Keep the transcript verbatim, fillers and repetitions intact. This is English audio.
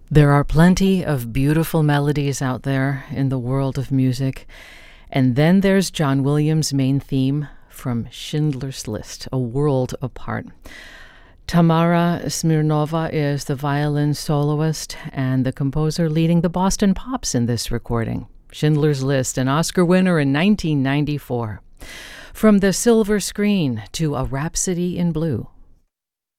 There are plenty of beautiful melodies out there in the world of music. And then there's John Williams' main theme from Schindler's List, A World Apart. Tamara Smirnova is the violin soloist and the composer leading the Boston Pops in this recording. Schindler's List, an Oscar winner in nineteen ninety-four. From the silver screen to A Rhapsody in Blue.